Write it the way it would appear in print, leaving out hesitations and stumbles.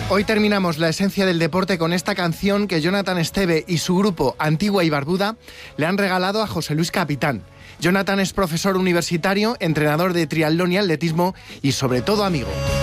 Hoy terminamos la esencia del deporte con esta canción que Jonathan Esteve y su grupo Antigua y Barbuda le han regalado a José Luis Capitán. Jonathan es profesor universitario, entrenador de triatlón y atletismo y sobre todo amigo.